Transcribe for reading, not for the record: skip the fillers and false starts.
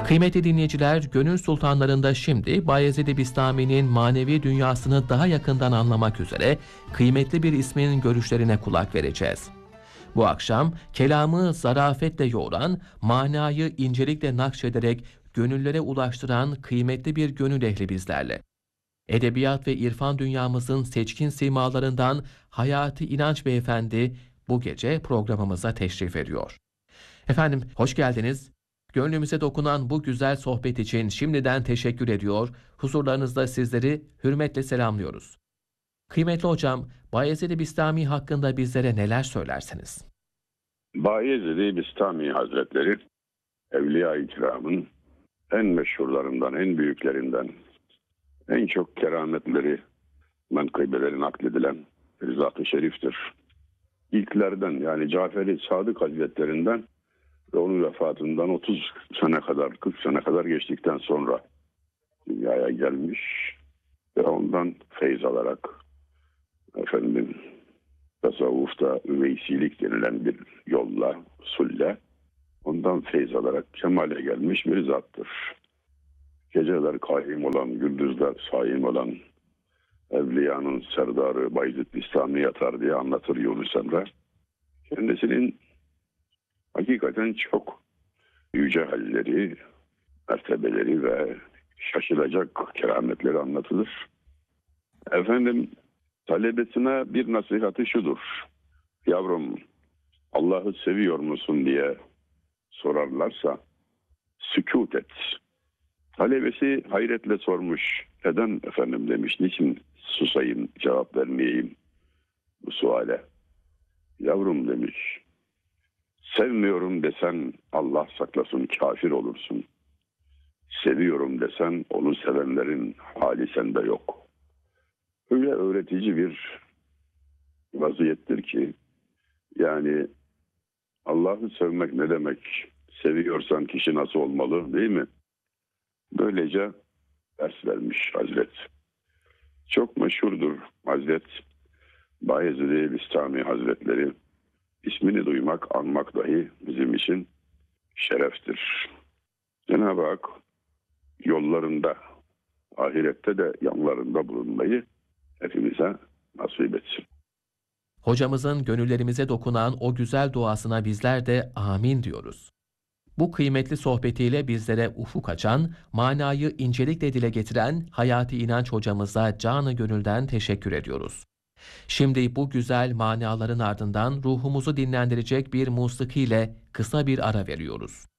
Kıymetli dinleyiciler, Gönül Sultanlarında şimdi Bayezid-i Bistami'nin manevi dünyasını daha yakından anlamak üzere kıymetli bir ismin görüşlerine kulak vereceğiz. Bu akşam kelamı zarafetle yoğuran, manayı incelikle nakşederek gönüllere ulaştıran kıymetli bir gönül ehli bizlerle. Edebiyat ve irfan dünyamızın seçkin simalarından Hayati İnanç Beyefendi bu gece programımıza teşrif ediyor. Efendim hoş geldiniz. Gönlümüze dokunan bu güzel sohbet için şimdiden teşekkür ediyor. Huzurlarınızda sizleri hürmetle selamlıyoruz. Kıymetli hocam, Bayezid-i Bistami hakkında bizlere neler söylersiniz? Bayezid-i Bistami Hazretleri, Evliya-i Kiram'ın en meşhurlarından, en büyüklerinden, en çok kerametleri, menkıbeleri nakledilen bir zat-ı şeriftir. İlklerden, yani Cafer-i Sadık Hazretlerinden ve onun vefatından 30 sene kadar, 40 sene kadar geçtikten sonra dünyaya gelmiş ve ondan feyz alarak tasavvufta üveysilik denilen bir yolla, usulle ondan feyz alarak kemale gelmiş bir zattır. Geceler kaim olan, gündüzler saim olan Evliyanın serdarı Bayezid Bistami yatar diye anlatır Yunus Emre. Kendisinin hakikaten çok yüce halleri, mertebeleri ve şaşılacak kerametleri anlatılır. Talebesine bir nasihatı şudur: yavrum, Allah'ı seviyor musun diye sorarlarsa sükût et. Talebesi hayretle sormuş. Neden efendim demiş, niçin susayım, cevap vermeyeyim bu suale? Yavrum demiş, sevmiyorum desen Allah saklasın kafir olursun. Seviyorum desen onu sevenlerin hali sende yok. Öyle öğretici bir vaziyettir ki, yani Allah'ı sevmek ne demek? Seviyorsan kişi nasıl olmalı, değil mi? Böylece ders vermiş Hazret. Çok meşhurdur Hazret Bayezid-i Bistami Hazretleri. İsmini duymak, anmak dahi bizim için şereftir. Cenab-ı Hak yollarında, ahirette de yanlarında bulunmayı hepimize nasip etsin. Hocamızın gönüllerimize dokunan o güzel duasına bizler de amin diyoruz. Bu kıymetli sohbetiyle bizlere ufuk açan, manayı incelikle dile getiren Hayati İnanç hocamıza canı gönülden teşekkür ediyoruz. Şimdi bu güzel manaların ardından ruhumuzu dinlendirecek bir musikiyle kısa bir ara veriyoruz.